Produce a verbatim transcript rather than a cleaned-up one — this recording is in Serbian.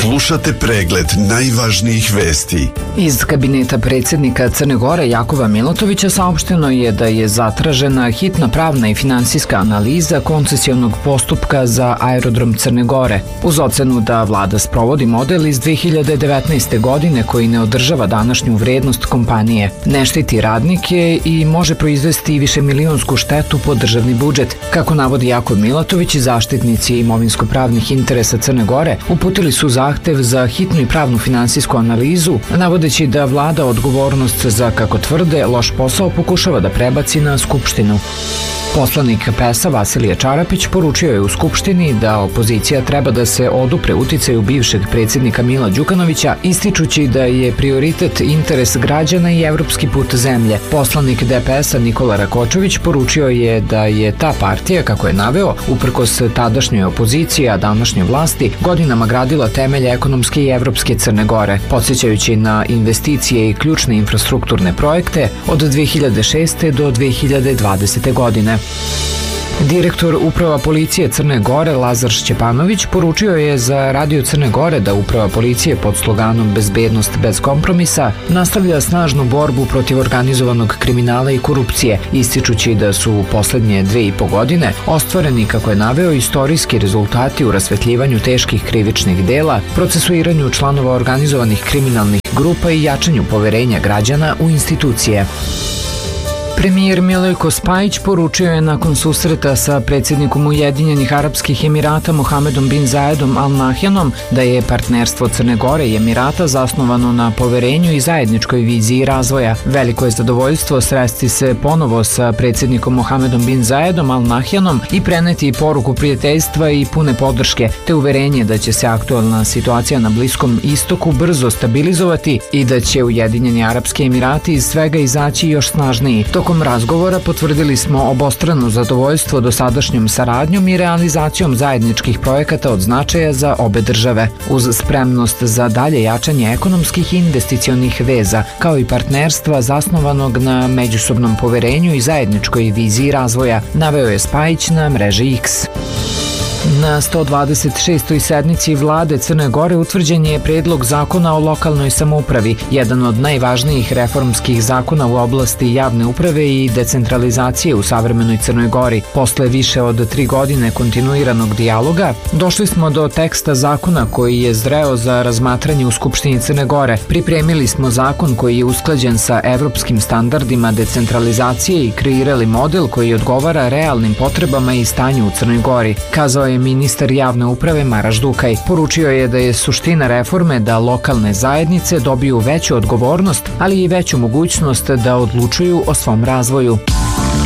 Slušate pregled najvažnijih vesti. Iz kabineta predsjednika Crne Gore Jakova Milatovića saopšteno je da je zatražena hitna pravna i finansijska analiza koncesionog postupka za aerodrom Crne Gore. Uz ocenu da vlada sprovodi model iz dve hiljade devetnaeste. godine koji ne održava današnju vrednost kompanije, ne štiti radnike i može proizvesti višemilionsku štetu po državni budžet. Kako navodi Jakov Milatović, zaštitnici imovinsko-pravnih interesa Crne Gore uputili su zahtev za hitnu i pravnu finansijsku analizu, navodeći da vlada odgovornost za, kako tvrde, loš posao pokušava da prebaci na Skupštinu. Poslanik P E S-a Vasilije Čarapić poručio je u Skupštini da opozicija treba da se odupre uticaju bivšeg predsjednika Mila Đukanovića, ističući da je prioritet interes građana i evropski put zemlje. Poslanik D P S-a Nikola Rakočević poručio je da je ta partija, kako je naveo, uprkos tadašnjoj opoziciji, a današnjoj vlasti, godinama gradila temelje ekonomske i evropske Crne Gore, podsjećajući na investicije i ključne infrastrukturne projekte od dve hiljade šeste. do dve hiljade dvadesete. godine. Direktor Uprava policije Crne Gore Lazar Šćepanović poručio je za Radio Crne Gore da Uprava policije pod sloganom Bezbednost bez kompromisa nastavlja snažnu borbu protiv organizovanog kriminala i korupcije, ističući da su u poslednje dve i po godine ostvareni, kako je naveo, istorijski rezultati u rasvetljivanju teških krivičnih dela, procesuiranju članova organizovanih kriminalnih grupa i jačanju poverenja građana u institucije. Premijer Milojko Spajić poručio je nakon susreta sa predsjednikom Ujedinjenih Arapskih Emirata Mohamedom bin Zayedom Al Nahyanom da je partnerstvo Crne Gore i Emirata zasnovano na poverenju i zajedničkoj viziji razvoja. Veliko je zadovoljstvo sresti se ponovo sa predsjednikom Mohamedom bin Zayedom Al Nahyanom i preneti poruku prijateljstva i pune podrške, te uverenje da će se aktualna situacija na Bliskom istoku brzo stabilizovati i da će Ujedinjeni Arapski Emirati iz svega izaći još snažniji. Tokom razgovora potvrdili smo obostrano zadovoljstvo dosadašnjom saradnjom i realizacijom zajedničkih projekata od značaja za obe države, uz spremnost za dalje jačanje ekonomskih i investicionih veza, kao i partnerstva zasnovanog na međusobnom poverenju i zajedničkoj viziji razvoja, naveo je Spajić na mreži X. Na sto dvadeset šestoj sednici vlade Crne Gore utvrđen je predlog zakona o lokalnoj samoupravi, jedan od najvažnijih reformskih zakona u oblasti javne uprave i decentralizacije u savremenoj Crnoj Gori. Posle više od tri godine kontinuiranog dijaloga, došli smo do teksta zakona koji je zreo za razmatranje u Skupštini Crne Gore. Pripremili smo zakon koji je usklađen sa evropskim standardima decentralizacije i kreirali model koji odgovara realnim potrebama i stanju u Crnoj Gori, kazao je ministar javne uprave Maraš Dukaj. Poručio je da je suština reforme da lokalne zajednice dobiju veću odgovornost, ali i veću mogućnost da odlučuju o svom razvoju.